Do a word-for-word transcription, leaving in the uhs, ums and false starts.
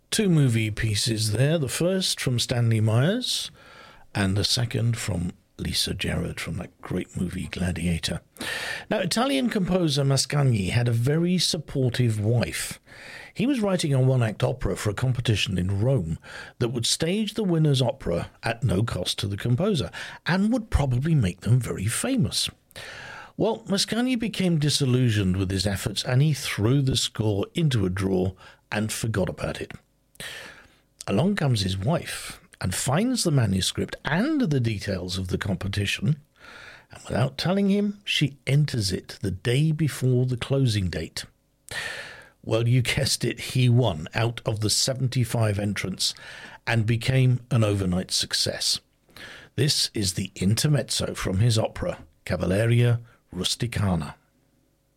Two movie pieces there. The first from Stanley Myers, and the second from Lisa Gerrard from that great movie Gladiator. Now, Italian composer Mascagni had a very supportive wife. He was writing a one-act opera for a competition in Rome that would stage the winner's opera at no cost to the composer and would probably make them very famous. Well, Mascagni became disillusioned with his efforts and he threw the score into a drawer and forgot about it. Along comes his wife and finds the manuscript and the details of the competition, and without telling him, she enters it the day before the closing date. Well, you guessed it, he won out of the seventy-five entrants and became an overnight success. This is the intermezzo from his opera, Cavalleria Rusticana.